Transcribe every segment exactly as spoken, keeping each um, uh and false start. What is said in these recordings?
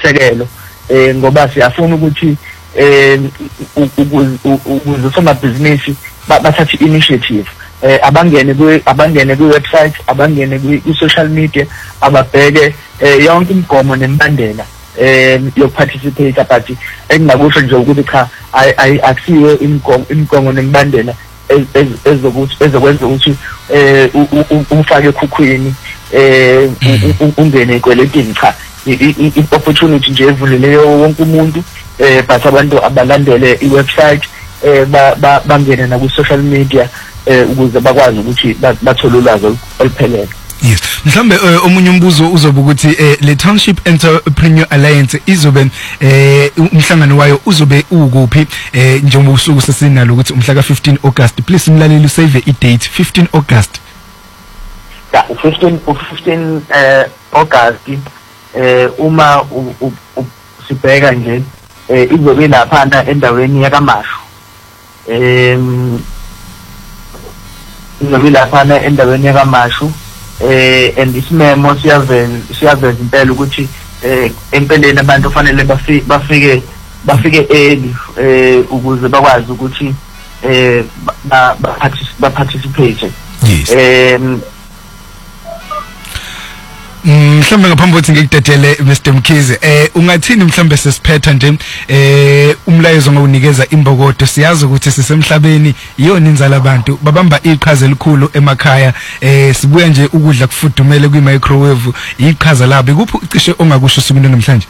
isisekelo eh ngoba siyafuna ukuthi eh ukuze somabhizinisi bathathe initiative eh abangene ku abangene ku website abangene ku social media ababheke yonke imigomo nemibandela eh yokuparticipate but engingakusho nje ukuthi cha akusiyo imigomo imigomo nemibandela ezokuthi ezokwenza ukuthi eh ufake ekhukhwini eh ungene ekweletini cha i-opportunity nje evulileyo wonke umuntu eh but abantu abalandele iwebsite eh bangene na ku social media eh ukuze bakwazi ukuthi bathole ulwazi oluphelele. Yes, mhlambe omunye umbuzo uzoba ukuthi le Township Entrepreneur Alliance izobe eh umhlangano wayo uzobe ukuphi eh njengoba usuku sesinalo ukuthi umhla ka fifteen August. Please mlaleli save i date fifteen August. Yeah, fifteen fifteen eh August eh uma sibheka nje eh izobe lapha endaweni yakaMashu. Em izobe lapha endaweni yakaMashu. eh and isimemo siyaveza siyaveza impela ukuthi eh empeleni abantu kufanele bafike bafike bafike early eh ukuze bakwazi ukuthi eh ba participate. eh mhlambe ngaphambi kokuthi ngikudedele Mister Mkhize eh ungathini mhlambe sesiphetha nje eh umlayezo ngawunikeza imbokodo siyazi ukuthi sisemhlabeni iyona inzala abantu babamba iqhaza elikhulu emakhaya eh sibuya nje ukudla kufudumele kwi microwave iqhaza labo ikuphi cishe ongakusho sukwini namhlanje.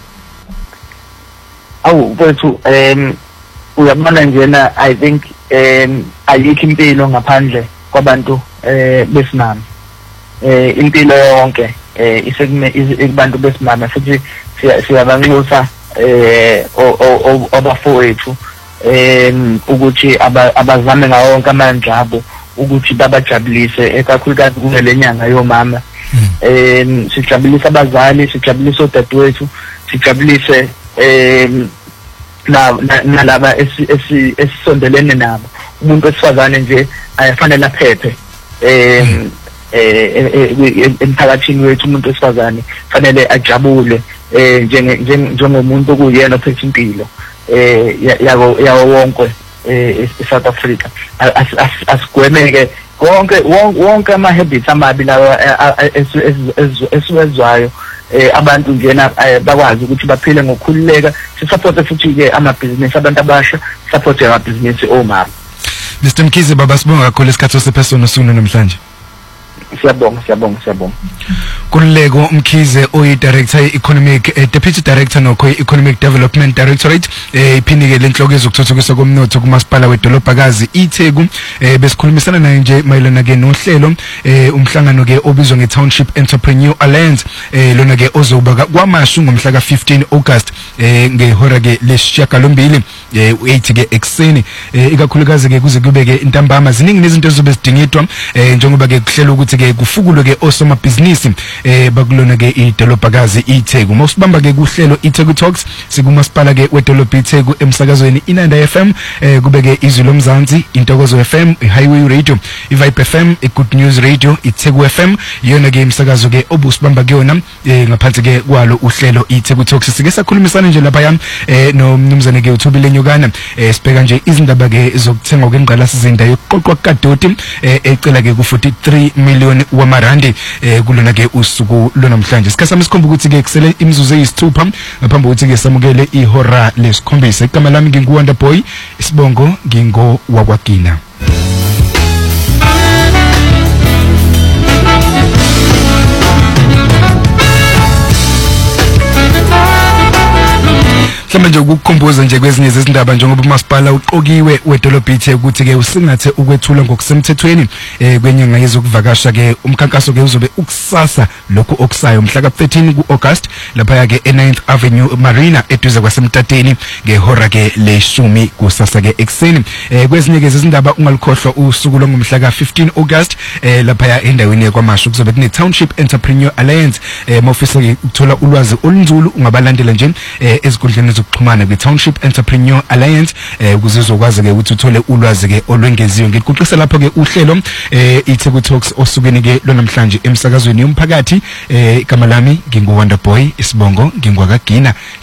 Awu mfethu em uyabona njena I think em ayikho impilo ngaphandle kwabantu eh besimama eh impilo yonke eh isekume ibantu besimama futhi siyabanxusa eh obafowethu em ukuthi abazame ngawo wonke amandla abo ukuthi babajabulise ekakhulukazi kule nyanga yomama. em sijabulisa abazali sijabulisa odadewethu sijabulise em la nalaba esisondelene nabo umuntu wesifazane nje ayafanele aphephe em eh emphakathini wethu umuntu wesifazane fanele ajabule eh njenge njengomuntu okuyena ophethe impilo eh yawo yawo wonke eh eSouth Africa asigwemeke konke wonke ama habits amabi lawa esiwezwayo eh abantu njena bakwazi ukuthi baphile ngokukhululeka sisupport futhi ke ama business abantu abasha support ama business omama. Mister Mkhize baba sibonga kakhulu isikhathi sepersona sunu namhlanje. Siyabonga siyabonga siyabonga. Kululeko Mkhize oyi director economic eh, deputy director nokho economic development directorate eh iphinike lenhloko ezokuthuthukisa komnotho kumasipala wedolobhakazi iTheku eh besikhulumisana naye nje mayelana ke nohlelo eh umhlangano ke obizwa nge Township Entrepreneur Alliance eh lona ke ozoba kwaMashu ngomhla ka fifteen August eh ngehora ke lesishiyagalombili eh eight ke ekseni eh ikakhulukazi ke kuze kube ke intambama ziningi nezinto ezobe zidingidwa eh njengoba ke kuhlela ukuthi ke kufukulwe ke osoma business eh bakulona ke idolobhakazi iTheku mawusibamba ke kuhlelo iTheku Talks sikumasipala ke wedolobha iTheku emsakazweni iNanda F M eh kube ke izwi lomzansi intokozo F M iHighway Radio iVibe F M iGood News Radio iTheku F M yona ke imsakazo ke obusibamba kuyona eh ngaphansi ke kwalo uhlelo iTheku Talks sike sakhulumisana nje lapha yami eh nomnumzane ke uThobile Nyokana eh sibheka nje izindaba ke zokuthenga kwengqala sizinda yokuqoqwa kadoti eh ecela ke ku forty-three million wamarandi eh kulona ke usuku lonamhlanje sikhathi sikhomba ukuthi ke kusele imizuzu eyisithupha ngaphambi kokuthi ke samukele ihora lesikhombisa igama lami nginguWonder Boy isibongo ngingo wakwagina. Manje ukukhomboza nje kwezinye zezindaba njengoba umasipala uqokiwe wedolobha iTheku ukuthi ke usingathe ukwethula ngokusemthethweni eh kwenyanga yezokuvakasha ke umkhankaso ke uzobe ukusasa lokho okusayo mhla ka thirteen ku August lapha ke e ninth Avenue Marina eduze kwasemtateni ngehora ke leshumi kusasa ke ekseni eh kwezinye ke zezindaba ungalikhohlwa usuku longomhla ka fifteen August eh lapha endaweni kwaMashu kuzobe kune Township Entrepreneur Alliance eh mawufisa ukuthola ulwazi olunzulu ungabalandela nje eh ezikundleni zokuxhumana kwi Township Entrepreneur Alliance eh ukuze uzokwazi ke ukuthi uthole ulwazi ke olwengeziwe ngikuqisa lapho ke uhlelo eh iTheku Talks osukeni ke lonamhlanje emsakazweni yomphakathi eh igama lami nginguWonder Boy isibongo ngingwakagina.